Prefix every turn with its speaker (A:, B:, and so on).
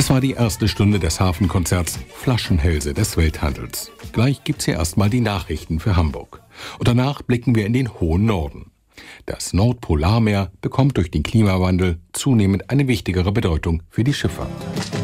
A: Das war die erste Stunde des Hafenkonzerts Flaschenhälse des Welthandels. Gleich gibt's hier erstmal die Nachrichten für Hamburg. Und danach blicken wir in den hohen Norden. Das Nordpolarmeer bekommt durch den Klimawandel zunehmend eine wichtigere Bedeutung für die Schifffahrt.